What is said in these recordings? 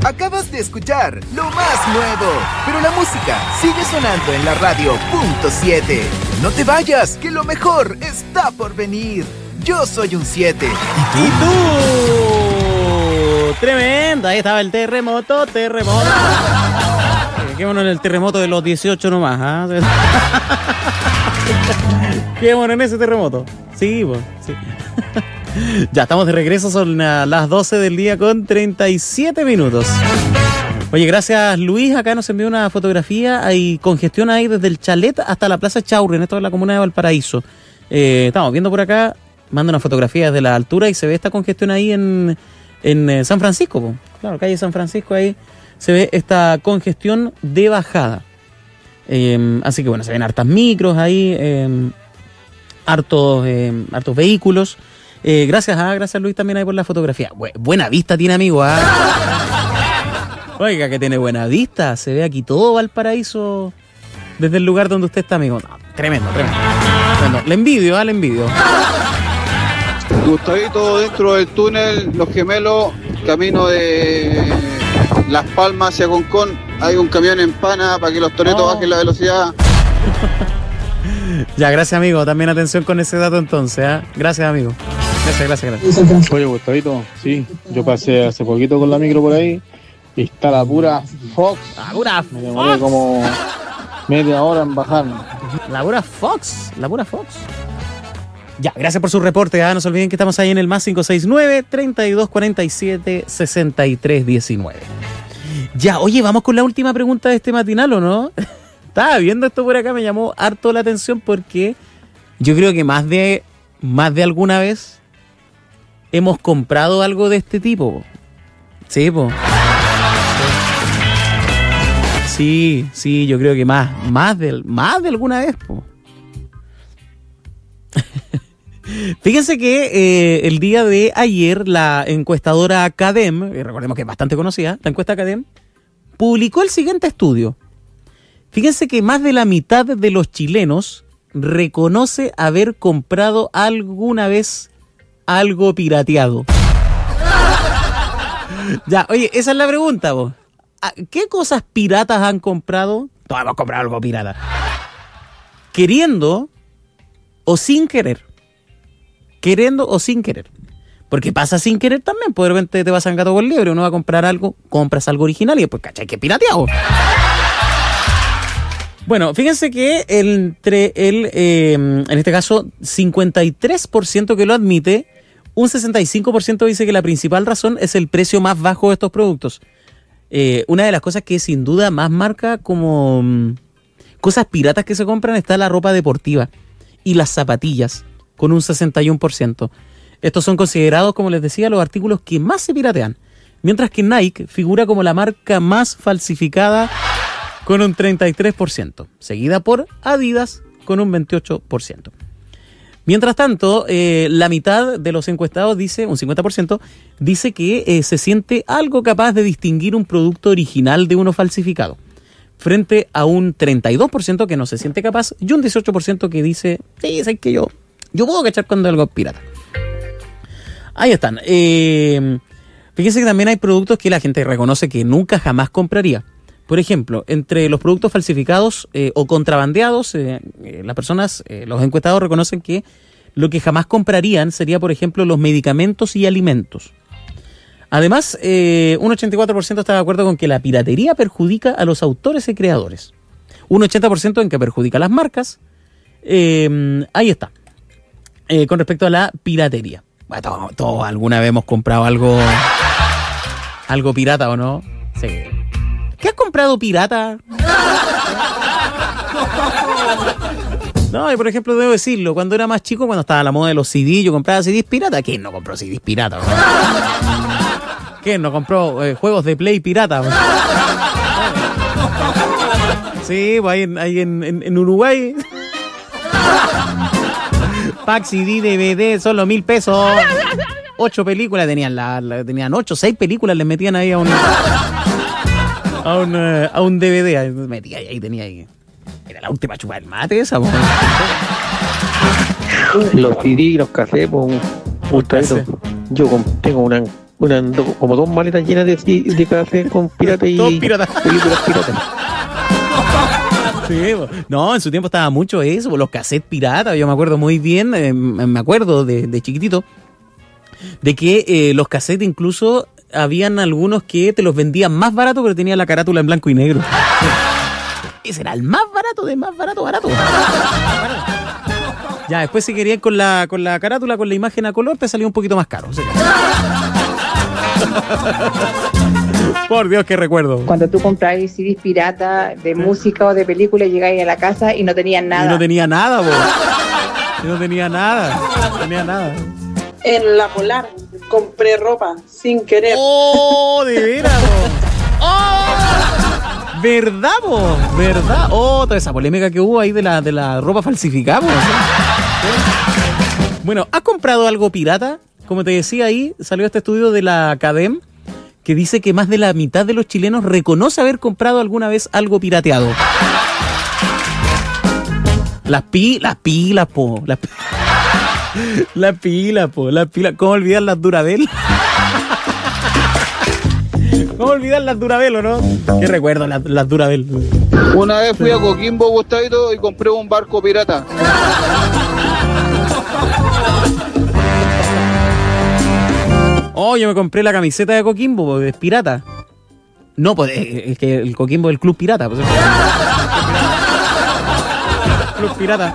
Acabas de escuchar lo más nuevo, pero la música sigue sonando en la radio .7. No te vayas, que lo mejor está por venir. Yo soy un 7. ¿Y tú? Tremendo, ahí estaba el terremoto. Qué bueno en el terremoto de los 18 nomás, ¿ah? Qué bueno en ese terremoto. Sí, pues, sí. Ya estamos de regreso, son las 12 del día con 37 minutos. Oye, gracias Luis, acá nos envió una fotografía, hay congestión ahí desde el Chalet hasta la Plaza Chaurren, esto es la comuna de Valparaíso. Estamos viendo por acá, manda una fotografía desde la altura y se ve esta congestión ahí en San Francisco, po. Claro, calle San Francisco, ahí se ve esta congestión de bajada. Así que bueno, se ven hartas micros ahí, hartos vehículos. Gracias Luis también ahí por la fotografía. Buena vista tiene, amigo. Oiga, que tiene buena vista. Se ve aquí todo Valparaíso desde el lugar donde usted está, amigo. No, tremendo. Le envidio. Gustavito, dentro del túnel Los Gemelos, camino de Las Palmas hacia Concón, hay un camión en pana para que los toretos bajen la velocidad. Ya, gracias, amigo. También atención con ese dato entonces, ¿eh? Gracias, amigo. Gracias. Oye, Gustavito, sí, yo pasé hace poquito con la micro por ahí y está la pura Fox. Me demoré como media hora en bajarme. La pura Fox. Ya, gracias por su reporte, ¿eh? No se olviden que estamos ahí en el más 569-3247-6319. Ya, oye, vamos con la última pregunta de este matinal, ¿o no? Estaba viendo esto por acá, me llamó harto la atención porque yo creo que más de alguna vez hemos comprado algo de este tipo. Sí, po. Sí, yo creo que más de alguna vez, po. Fíjense que el día de ayer la encuestadora CADEM, recordemos que es bastante conocida, la encuesta CADEM, publicó el siguiente estudio. Fíjense que más de la mitad de los chilenos reconoce haber comprado alguna vez algo pirateado. Ya, oye, esa es la pregunta, vos. ¿Qué cosas piratas han comprado? Todos hemos comprado algo pirata. ¿Queriendo o sin querer? Queriendo o sin querer. Porque pasa sin querer también, pues de repente te vas a un gato por liebre, uno va a comprar algo, compras algo original y después, ¿cachai? Que pirateado. Bueno, fíjense que en este caso, 53% que lo admite, un 65% dice que la principal razón es el precio más bajo de estos productos. Una de las cosas que sin duda más marca como cosas piratas que se compran está la ropa deportiva y las zapatillas, con un 61%. Estos son considerados, como les decía, los artículos que más se piratean, mientras que Nike figura como la marca más falsificada con un 33%, seguida por Adidas con un 28%. Mientras tanto, la mitad de los encuestados dice, un 50%, dice que se siente algo capaz de distinguir un producto original de uno falsificado, frente a un 32% que no se siente capaz y un 18% que dice, sí, es que yo puedo cachar cuando algo es pirata. Ahí están. Fíjense que también hay productos que la gente reconoce que nunca jamás compraría. Por ejemplo, entre los productos falsificados o contrabandeados, las personas, los encuestados reconocen que lo que jamás comprarían sería, por ejemplo, los medicamentos y alimentos. Además, un 84% está de acuerdo con que la piratería perjudica a los autores y creadores. Un 80% en que perjudica a las marcas. Ahí está. Con respecto a la piratería. Bueno, todos alguna vez hemos comprado algo pirata, ¿o no? Sí. ¿Qué has comprado pirata? No, y por ejemplo, debo decirlo, cuando era más chico, cuando estaba la moda de los CDs, yo compraba CDs pirata. ¿Quién no compró CDs pirata? ¿Quién no compró juegos de Play pirata? Sí, pues ahí en Uruguay. Pack CD, DVD, solo 1.000 pesos. 8 películas tenían, tenían 8, 6 películas les metían ahí a un DVD. Ahí tenía ahí. Era la última chupa del mate esa, po. Los CD, los cassettes, Gustavito. Yo tengo una Bueno, ando como 2 maletas llenas de café con pirata y películas piratas. Sí, no, en su tiempo estaba mucho eso, los cassettes piratas. Yo me acuerdo muy bien, me acuerdo de chiquitito, de que los cassettes incluso habían algunos que te los vendían más barato, pero tenía la carátula en blanco y negro. Ese era el más barato, de más barato. Ya, después si querían con la carátula, con la imagen a color, te salía un poquito más caro. O sea, por Dios, qué recuerdo. Cuando tú comprabas CDs pirata de música o de película, llegabas a la casa y no tenían nada. Y no tenía nada, vos. No tenía nada. En la Polar compré ropa sin querer. ¡Oh, de veras, vos! ¡Oh! ¿Verdad, vos? ¿Verdad? Oh, toda esa polémica que hubo ahí de la ropa falsificada, vos. Bueno, ¿has comprado algo pirata? Como te decía ahí, salió este estudio de la Academ que dice que más de la mitad de los chilenos reconoce haber comprado alguna vez algo pirateado. Las pilas, po. Las pilas. ¿Cómo olvidar las Durabel? ¿Cómo olvidar las Durabel, o no? ¿Qué recuerdo las Durabel? Una vez fui a Coquimbo, Gustavito, y compré un barco pirata. Oh, yo me compré la camiseta de Coquimbo, porque es pirata. No, pues es que el Coquimbo es el club pirata. Pues, club pirata.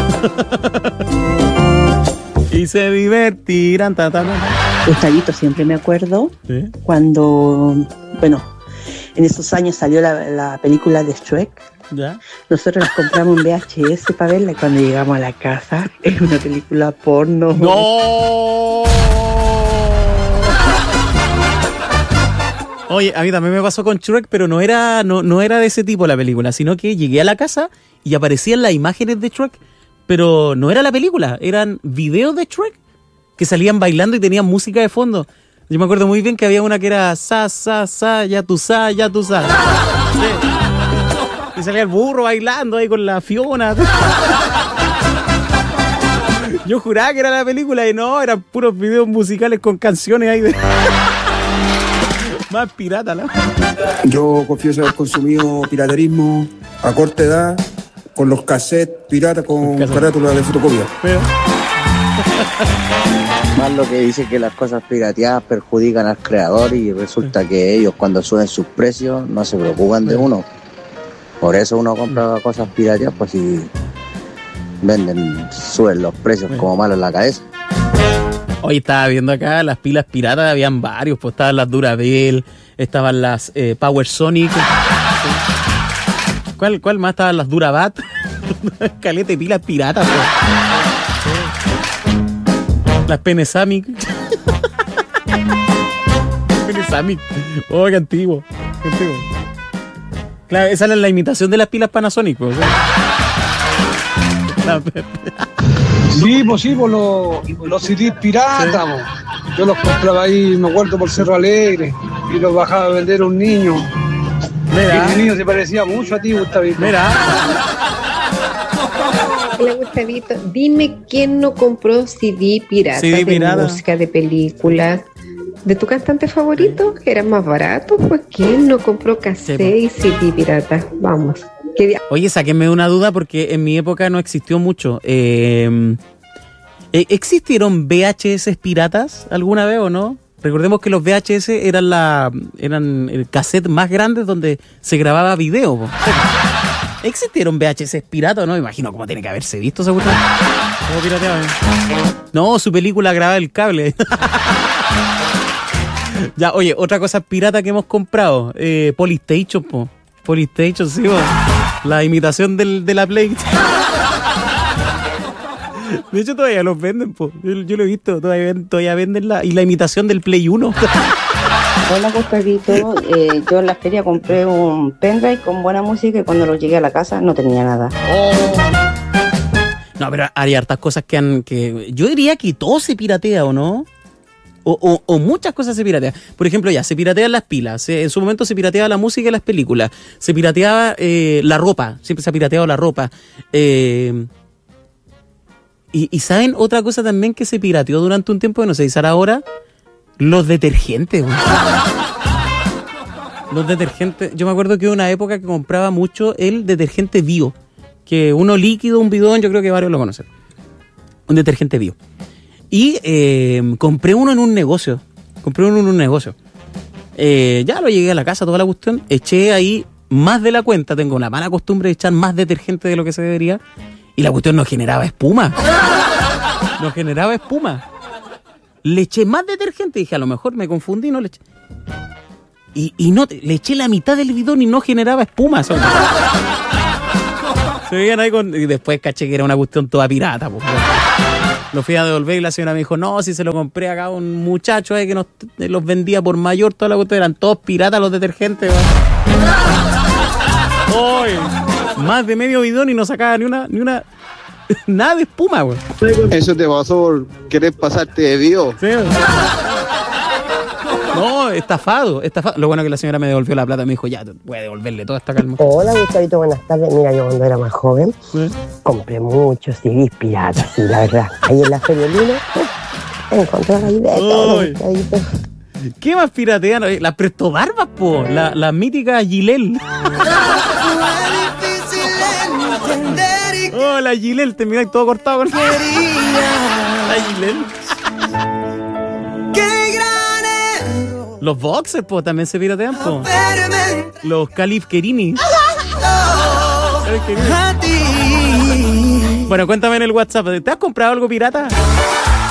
Y se divertirán. Gustavito, siempre me acuerdo, ¿sí? Cuando, bueno, en esos años salió la película de Shrek. ¿Ya? Nosotros nos compramos un VHS para verla y cuando llegamos a la casa es una película porno. ¡No! Oye, a mí también me pasó con Shrek, pero no era de ese tipo la película, sino que llegué a la casa y aparecían las imágenes de Shrek, pero no era la película, eran videos de Shrek que salían bailando y tenían música de fondo. Yo me acuerdo muy bien que había una que era sa, ya tú sa. Sí. Y salía el burro bailando ahí con la Fiona. Yo juraba que era la película y no, eran puros videos musicales con canciones ahí de... Más pirata, ¿no? Yo confieso haber consumido piraterismo a corta edad con los cassettes piratas con carátula de fotocopia. Más lo que dice que las cosas pirateadas perjudican al creador y resulta que ellos cuando suben sus precios no se preocupan de uno. Por eso uno compra cosas pirateadas, pues si suben los precios como malos en la cabeza. Hoy estaba viendo acá las pilas piratas, habían varios, pues estaban las Durabel, estaban las Power Sonic. ¿Cuál más? Estaban las Durabat. Calete pilas piratas, pues. Las Penasamic. Penasamic. Oh, qué antiguo. Claro, esa es la imitación de las pilas Panasonic, pues. Sí, pues los CDs piratas, sí. Yo los compraba ahí, me acuerdo, por Cerro Alegre y los bajaba a vender a un niño. Mira. Y el niño se parecía mucho a ti, Gustavito. Mira. Hola, Gustavito. Dime quién no compró CD pirata de música, de películas. ¿De tu cantante favorito? Que era más barato. Pues ¿quién no compró cassette y CD pirata? Vamos. Oye, sáquenme una duda porque en mi época no existió mucho. ¿Existieron VHS piratas alguna vez o no? Recordemos que los VHS eran el cassette más grande donde se grababa video. ¿Existieron VHS piratas o no? Imagino cómo tiene que haberse visto, seguro. ¿Cómo pirateaban? No, su película grababa el cable. Ya, oye, otra cosa pirata que hemos comprado. Polystation, po. Polystation, sí, po. La imitación de la Play. De hecho, todavía los venden, po. Yo lo he visto, todavía venden la imitación del Play 1. Hola, Gustavito. Yo en la feria compré un pendrive con buena música y cuando lo llegué a la casa no tenía nada. No, pero hay hartas cosas que yo diría que todo se piratea, ¿o no? O muchas cosas se piratean. Por ejemplo, se piratean las pilas. En su momento se pirateaba la música y las películas. Se pirateaba la ropa. Siempre se ha pirateado la ropa. Y ¿saben otra cosa también que se pirateó durante un tiempo? Que no sé, Sara ahora. Los detergentes, güey. Los detergentes. Yo me acuerdo que hubo una época que compraba mucho el detergente bio. Que uno líquido, un bidón, yo creo que varios lo conocen. Un detergente bio. Y compré uno en un negocio. Ya lo llegué a la casa, toda la cuestión. Eché ahí más de la cuenta. Tengo una mala costumbre de echar más detergente de lo que se debería. Y la cuestión no generaba espuma. Le eché más detergente. Dije, a lo mejor me confundí, no le eché. Y no, le eché la mitad del bidón y no generaba espuma. Se veían ahí y después caché que era una cuestión toda pirata. Pues. Lo fui a devolver y la señora me dijo, no, si se lo compré acá a un muchacho que nos los vendía por mayor, toda la cuestión, eran todos piratas los detergentes. ¡Uy! Más de medio bidón y no sacaba ni una nada de espuma, güey. Eso te pasó por querer pasarte de bio. Sí. No, estafado. Lo bueno es que la señora me devolvió la plata. Me dijo, ya, voy a devolverle toda esta calma. Hola, Gustavito, buenas tardes. Mira, yo cuando era más joven, compré muchos CDs piratas, sí, la verdad. Ahí en la Feria Luna, encontré ahí de todo. ¿Qué más piratean? Las Presto Barbas, po. La mítica Gilel. Oh, la Gilel, te miráis todo cortado con la Gilel. Los boxers, po, también se piratean, po. Los Calif Kerini. Bueno, cuéntame en el WhatsApp, ¿te has comprado algo pirata?